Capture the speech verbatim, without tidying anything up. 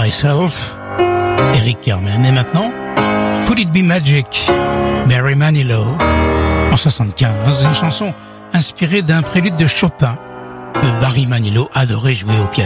Myself, Eric Carmen. Et maintenant, Could It Be Magic, Barry Manilow, en soixante-quinze, une chanson inspirée d'un prélude de Chopin que Barry Manilow adorait jouer au piano.